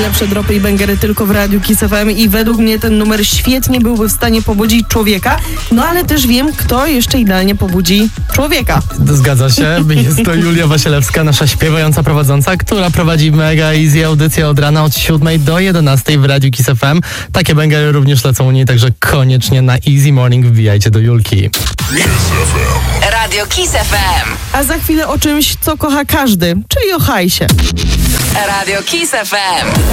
najlepsze dropy i bęgery tylko w Radiu Kiss FM i według mnie ten numer świetnie byłby w stanie pobudzić człowieka, no ale też wiem, kto jeszcze idealnie pobudzi człowieka. Zgadza się, jest to Julia Wasielewska, nasza śpiewająca prowadząca, która prowadzi mega easy audycję od rana od 7 do 11 w Radiu Kiss FM. Takie bęgery również lecą u niej, także koniecznie na Easy Morning wbijajcie do Julki. Radio Kiss FM. A za chwilę o czymś, co kocha każdy, czyli o hajsie. Radio Kiss FM.